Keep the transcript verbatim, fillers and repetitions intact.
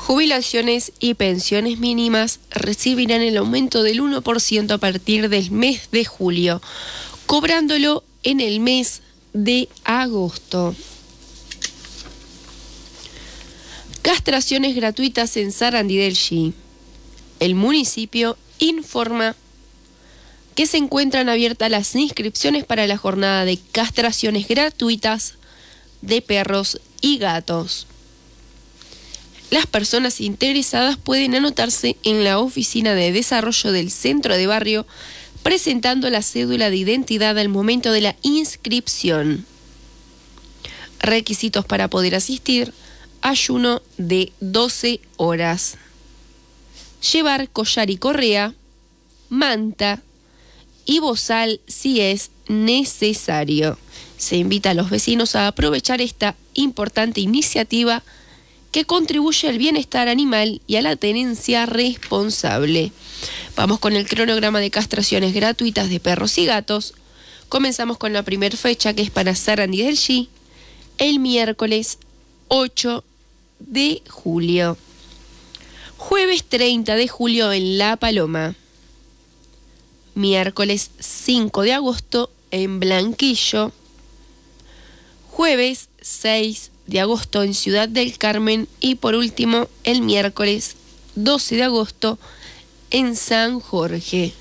Jubilaciones y pensiones mínimas recibirán el aumento del uno por ciento a partir del mes de julio, cobrándolo en el mes de agosto. Castraciones gratuitas en Sarandí del Chi. El municipio informa que se encuentran abiertas las inscripciones para la jornada de castraciones gratuitas de perros y gatos. Las personas interesadas pueden anotarse en la oficina de desarrollo del centro de barrio presentando la cédula de identidad al momento de la inscripción. Requisitos para poder asistir: ayuno de doce horas. Llevar collar y correa, manta y bozal si es necesario. Se invita a los vecinos a aprovechar esta importante iniciativa que contribuye al bienestar animal y a la tenencia responsable. Vamos con el cronograma de castraciones gratuitas de perros y gatos. Comenzamos con la primera fecha, que es para Sarandí del Chi, el miércoles ocho de julio. Jueves treinta de julio en La Paloma. Miércoles cinco de agosto en Blanquillo. Jueves seis de agosto en Ciudad del Carmen y por último el miércoles doce de agosto en San Jorge.